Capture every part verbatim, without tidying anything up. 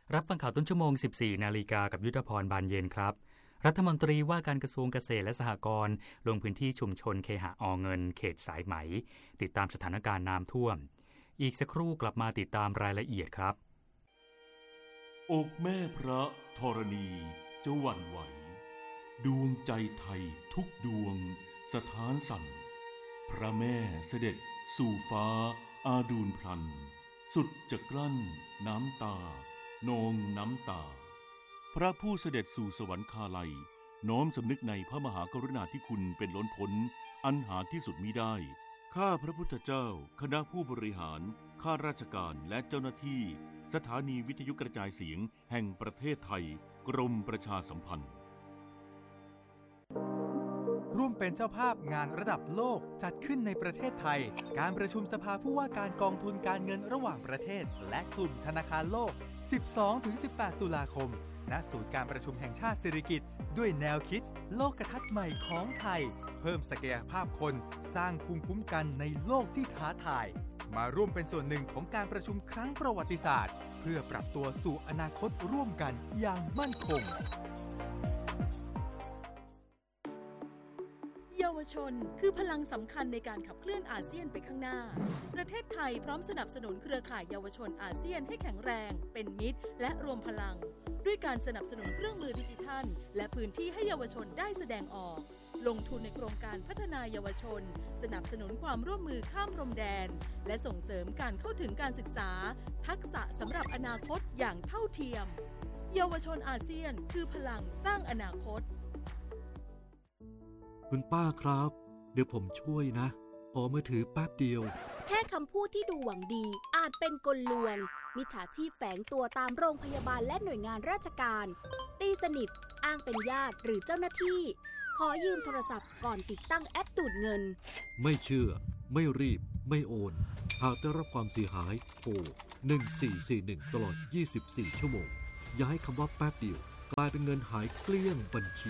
รับฟังข่าวต้นชั่วโมง สิบสี่ นาฬิกากับยุทธพรบานเย็นครับรัฐมนตรีว่าการกระทรวงเกษตรและสหกรณ์ลงพื้นที่ชุมชนเคหะอเงินเขตสายไหมติดตามสถานการณ์น้ำท่วมอีกสักครู่กลับมาติดตามรายละเอียดครับอกแม่พระธรณีจะหวั่นไหวดวงใจไทยทุกดวงสถานสั่นพระแม่เสด็จสู่ฟ้าอาดูลพลันสุดจะกลั้นน้ำตานองน้ำตาพระผู้เสด็จสู่สวรรคาลัยน้อมสำนึกในพระมหากรุณาธิคุณเป็นล้นพ้นอันหาที่สุดมิได้ข้าพระพุทธเจ้าคณะผู้บริหารข้าราชการและเจ้าหน้าที่สถานีวิทยุกระจายเสียงแห่งประเทศไทยกรมประชาสัมพันธ์ร่วมเป็นเจ้าภาพงานระดับโลกจัดขึ้นในประเทศไทยการประชุมสภาผู้ว่าการกองทุนการเงินระหว่างประเทศและกลุ่มธนาคารโลก สิบสองถึงสิบแปด ตุลาคมณศูนย์การประชุมแห่งชาติสิริกิติ์ด้วยแนวคิดโลกทัศน์ใหม่ของไทยเพิ่มศักยภาพคนสร้างภูมิคุ้มกันในโลกที่ท้าทายมาร่วมเป็นส่วนหนึ่งของการประชุมครั้งประวัติศาสตร์เพื่อปรับตัวสู่อนาคตร่วมกันอย่างมั่นคงเยาวชนคือพลังสำคัญในการขับเคลื่อนอาเซียนไปข้างหน้าประเทศไทยพร้อมสนับสนุนเครือข่ายเยาวชนอาเซียนให้แข็งแรงเป็นมิตรและรวมพลังด้วยการสนับสนุนเครื่องมือดิจิทัลและพื้นที่ให้เยาวชนได้แสดงออกลงทุนในโครงการพัฒนาเยาวชนสนับสนุนความร่วมมือข้ามพรมแดนและส่งเสริมการเข้าถึงการศึกษาทักษะสำหรับอนาคตอย่างเท่าเทียมเยาวชนอาเซียนคือพลังสร้างอนาคตคุณป้าครับเดี๋ยวผมช่วยนะขอมือถือแป๊บเดียวแค่คำพูดที่ดูหวังดีอาจเป็นกลลวงมิจฉาชีพแฝงตัวตามโรงพยาบาลและหน่วยงานราชการตีสนิทอ้างเป็นญาติหรือเจ้าหน้าที่ขอยืมโทรศัพท์ก่อนติดตั้งแอปดูดเงินไม่เชื่อไม่รีบไม่โอนหากได้รับความเสียหายโทรหนึ่งสี่สี่หนึ่งตลอดยี่สิบสี่ชั่วโมงอย่าให้คำว่าแป๊บเดียวกลายเป็นเงินหายเกลี้ยงบัญชี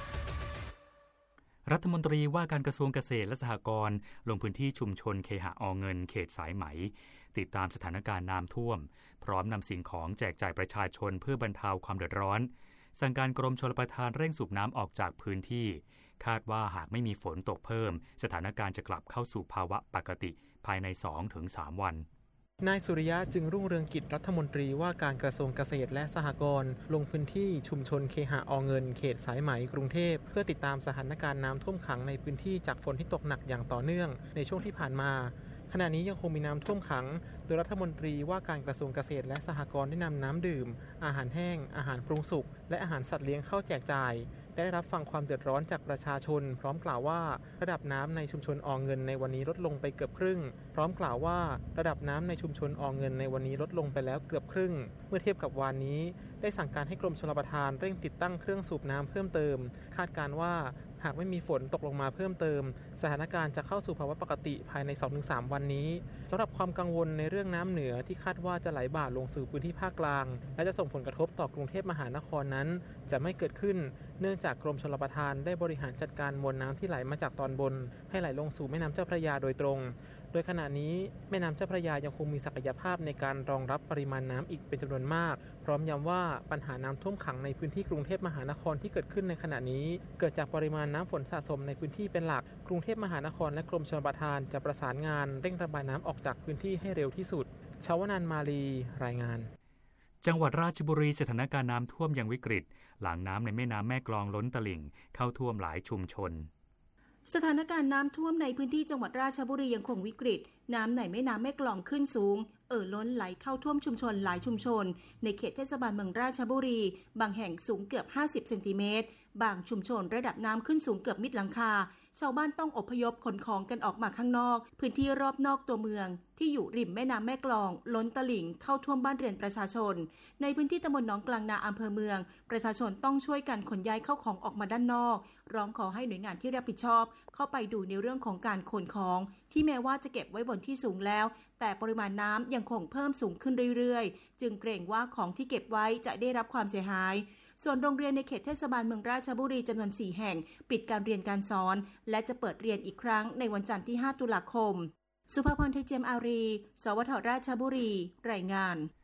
รัฐมนตรีว่าการกระทรวงเกษตรและสหกรณ์ลงพื้นที่ชุมชนเคหะอเงินเขตสายไหมติดตามสถานการณ์น้ำท่วมพร้อมนำสิ่งของแจกจ่ายประชาชนเพื่อบรรเทาความเดือดร้อนสั่งการกรมชลประทานเร่งสูบน้ำออกจากพื้นที่คาดว่าหากไม่มีฝนตกเพิ่มสถานการณ์จะกลับเข้าสู่ภาวะปกติภายใน สองถึงสาม วันนายสุริยะจึงรุ่งเรืองกิจรัฐมนตรีว่าการกระทรวงเกษตรและสหกรณ์ลงพื้นที่ชุมชนเคหะอเงินเขตสายไหมกรุงเทพเพื่อติดตามสถานการณ์น้ำท่วมขังในพื้นที่จากฝนที่ตกหนักอย่างต่อเนื่องในช่วงที่ผ่านมาขณะนี้ยังคงมีน้ำท่วมขังโดยรัฐมนตรีว่าการกระทรวงเกษตรและสหกรณ์ได้นำน้ำดื่มอาหารแห้งอาหารปรุงสุกและอาหารสัตว์เลี้ยงเข้าแจกจ่ายได้รับฟังความเดือดร้อนจากประชาชนพร้อมกล่าวว่าระดับน้ำในชุมชนอเงินในวันนี้ลดลงไปเกือบครึ่งพร้อมกล่าวว่าระดับน้ำในชุมชนอเงินในวันนี้ลดลงไปแล้วเกือบครึ่งเมื่อเทียบกับวานนี้ได้สั่งการให้กรมชลประทานเร่งติดตั้งเครื่องสูบน้ำเพิ่มเติมคาดการณ์ว่าหากไม่มีฝนตกลงมาเพิ่มเติมสถานการณ์จะเข้าสู่ภาวะปกติภายใน สองถึงสาม วันนี้สำหรับความกังวลในเรื่องน้ำเหนือที่คาดว่าจะไหลบ่าลงสู่พื้นที่ภาคกลางและจะส่งผลกระทบต่อกรุงเทพมหานครนั้นจะไม่เกิดขึ้นเนื่องจากกรมชลประทานได้บริหารจัดการมวลน้ำที่ไหลมาจากตอนบนให้ไหลลงสู่แม่น้ำเจ้าพระยาโดยตรงโดยขณะนี้แม่น้ำเจ้าพระยายังคงมีศักยภาพในการรองรับปริมาณน้ำอีกเป็นจำนวนมากพร้อมย้ำว่าปัญหาน้ำท่วมขังในพื้นที่กรุงเทพมหานครที่เกิดขึ้นในขณะนี้เกิดจากปริมาณน้ำฝนสะสมในพื้นที่เป็นหลักกรุงเทพมหานครและกรมชลประทานจะประสานงานเร่งระบายน้ำออกจากพื้นที่ให้เร็วที่สุดชาวนันท์มาลีรายงานจังหวัดราชบุรีสถานการณ์น้ำท่วมยังวิกฤตหลังน้ำในแม่น้ำแม่กลองล้นตลิ่งเข้าท่วมหลายชุมชนสถานการณ์น้ำท่วมในพื้นที่จังหวัดราชบุรียังคงวิกฤตน้ำในแม่น้ำแม่กลองขึ้นสูงเอ่อล้นไหลเข้าท่วมชุมชนหลายชุมชนในเขตเทศบาลเมืองราชบุรีบางแห่งสูงเกือบห้าสิบเซนติเมตรบางชุมชนระดับน้ำขึ้นสูงเกือบมิดหลังคาชาวบ้านต้องอพยพขนของกันออกมาข้างนอกพื้นที่รอบนอกตัวเมืองที่อยู่ริมแม่น้ำแม่กลองล้นตลิ่งเข้าท่วมบ้านเรือนประชาชนในพื้นที่ตำบลหนองกลางนาอำเภอเมืองประชาชนต้องช่วยกันขนย้ายเข้าของออกมาด้านนอกร้องขอให้หน่วยงานที่รับผิดชอบเข้าไปดูในเรื่องของการขนของที่แม้ว่าจะเก็บไว้บนที่สูงแล้วแต่ปริมาณน้ำยังคงเพิ่มสูงขึ้นเรื่อยๆจึงเกรงว่าของที่เก็บไว้จะได้รับความเสียหายส่วนโรงเรียนในเขตเทศบาลเมืองราชบุรีจำนวนสี่แห่งปิดการเรียนการสอนและจะเปิดเรียนอีกครั้งในวันจันทร์ที่ห้าตุลาคมสุภาพร ไทยเจมอารีสวทราชบุรีรายงาน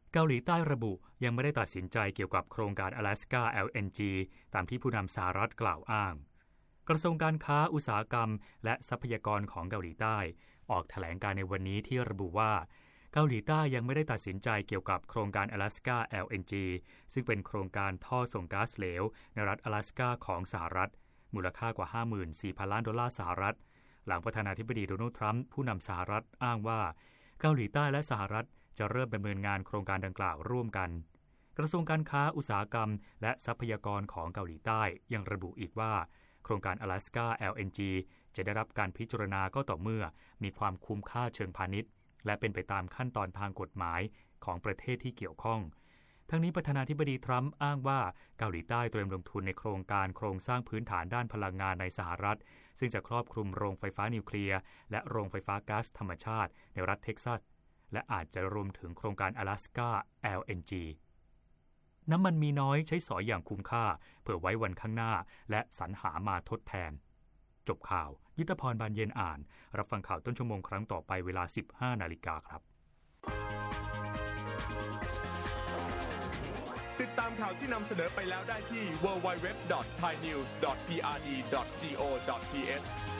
เกาหลีใต้ระบุยังไม่ได้ตัดสินใจเกี่ยวกับโครงการ Alaska แอล เอ็น จี ตามที่ผู้นำสหรัฐกล่าวอ้างกระทรวงการค้าอุตสาหกรรมและทรัพยากรของเกาหลีใต้ออกแถลงการในวันนี้ที่ระบุว่าเกาหลีใต้ยังไม่ได้ตัดสินใจเกี่ยวกับโครงการ Alaska แอล เอ็น จี ซึ่งเป็นโครงการท่อส่งก๊าซเหลวในรัฐ阿拉斯加ของสหรัฐมูลค่ากว่า ห้าหมื่นสี่พัน ล้านดอลลาร์สหรัฐหลังประธานาธิบดีโดนัลด์ทรัมป์ผู้นำสหรัฐอ้างว่าเกาหลีใต้และสหรัฐจะเริ่มดำเนินงานโครงการดังกล่าวร่วมกันกระทรวงการค้าอุตสาหกรรมและทรัพยากรของเกาหลีใต้ยังระบุอีกว่าโครงการ Alaska แอล เอ็น จี จะได้รับการพิจารณาก็ต่อเมื่อมีความคุ้มค่าเชิงพาณิชย์และเป็นไปตามขั้นตอนทางกฎหมายของประเทศที่เกี่ยวข้องทั้งนี้ประธานาธิบดีทรัมป์อ้างว่าเกาหลีใต้เตรียมลงทุนในโครงการโครงสร้างพื้นฐานด้านพลังงานในสหรัฐซึ่งจะครอบคลุมโรงไฟฟ้านิวเคลียร์และโรงไฟฟ้าก๊าซธรรมชาติในรัฐเท็กซัสและอาจจะรวมถึงโครงการ Alaska แอล เอ็น จี น้ำมันมีน้อยใช้สอยอย่างคุ้มค่าเพื่อไว้วันข้างหน้าและสรรหามาทดแทนจบข่าวยุทธพรบานเย็นอ่านรับฟังข่าวต้นชั่วโมงครั้งต่อไปเวลา สิบห้านาฬิกาครับติดตามข่าวที่นำเสนอไปแล้วได้ที่ ดับเบิลยู ดับเบิลยู ดับเบิลยู ดอท ไทยนิวส์ ดอท พี อาร์ ดี ดอท จี โอ ดอท ที เอช